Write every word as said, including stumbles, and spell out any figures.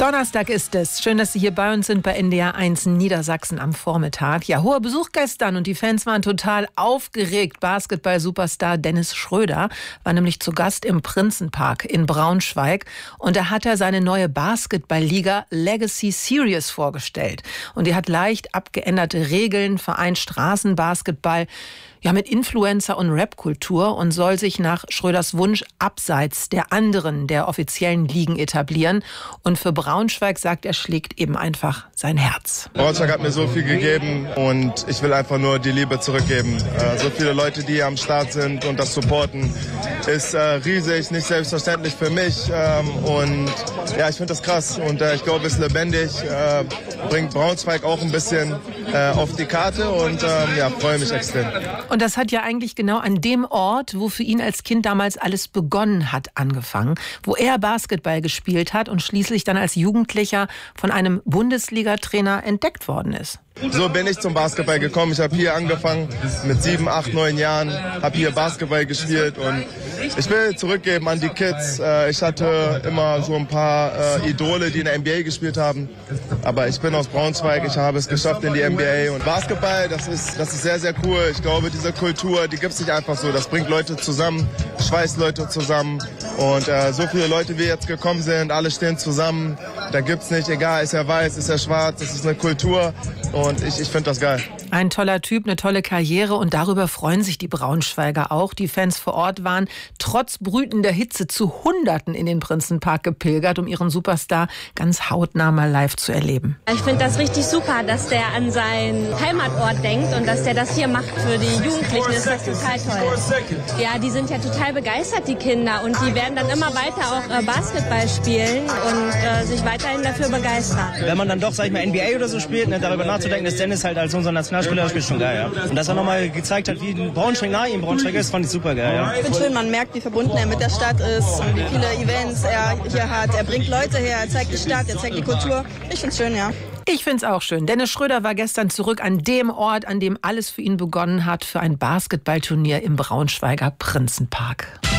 Donnerstag ist es. Schön, dass Sie hier bei uns sind bei N D R eins Niedersachsen am Vormittag. Ja, hoher Besuch gestern und die Fans waren total aufgeregt. Basketball-Superstar Dennis Schröder war nämlich zu Gast im Prinzenpark in Braunschweig. Und da hat er seine neue Basketball-Liga Legacy Series vorgestellt. Und die hat leicht abgeänderte Regeln, vereint Straßenbasketball, ja, mit Influencer- und Rap-Kultur und soll sich nach Schröders Wunsch abseits der anderen, der offiziellen Ligen etablieren. Und für Braunschweig, sagt er, schlägt eben einfach sein Herz. Braunschweig hat mir so viel gegeben und ich will einfach nur die Liebe zurückgeben. Äh, so viele Leute, die am Start sind und das supporten, ist äh, riesig, nicht selbstverständlich für mich. Ähm, und ja, ich finde das krass und äh, ich glaube, es ist lebendig, äh, bringt Braunschweig auch ein bisschen äh, auf die Karte und ähm, ja, freue mich extrem. Und das hat ja eigentlich genau an dem Ort, wo für ihn als Kind damals alles begonnen hat, angefangen, wo er Basketball gespielt hat und schließlich dann als Jugendlicher von einem Bundesliga-Trainer entdeckt worden ist. So bin ich zum Basketball gekommen. Ich habe hier angefangen mit sieben, acht, neun Jahren, habe hier Basketball gespielt und ich will zurückgeben an die Kids. Ich hatte immer so ein paar Idole, die in der N B A gespielt haben, aber ich bin aus Braunschweig, ich habe es geschafft in die N B A und Basketball, das ist, das ist sehr, sehr cool. Ich glaube, diese Kultur, die gibt es nicht einfach so. Das bringt Leute zusammen, schweißt Leute zusammen und äh, so viele Leute, wie jetzt gekommen sind, alle stehen zusammen. Da gibt's nicht, egal, ist er weiß, ist er schwarz, das ist eine Kultur. Und ich, ich finde das geil. Ein toller Typ, eine tolle Karriere und darüber freuen sich die Braunschweiger auch. Die Fans vor Ort waren trotz brütender Hitze zu Hunderten in den Prinzenpark gepilgert, um ihren Superstar ganz hautnah mal live zu erleben. Ich finde das richtig super, dass der an seinen Heimatort denkt und dass der das hier macht für die Jugendlichen. Das ist total toll. Ja, die sind ja total begeistert, die Kinder. Und die werden dann immer weiter auch äh, Basketball spielen und äh, sich weiterhin dafür begeistern. Wenn man dann doch, sag ich mal, N B A oder so spielt, ne, darüber nachzudenken, dass Dennis halt als unser Nationalspieler spielt, schon geil, ja. Und dass er nochmal gezeigt hat, wie Braunschweig nahe ihm Braunschweig ist, fand ich super geil, ja. Ich finde schön, man merkt, wie verbunden er mit der Stadt ist und wie viele Events er hier hat. Er bringt Leute her, er zeigt die Stadt, er zeigt die Kultur. Ich finde es schön, ja. Ich finde es auch schön. Dennis Schröder war gestern zurück an dem Ort, an dem alles für ihn begonnen hat, für ein Basketballturnier im Braunschweiger Prinzenpark.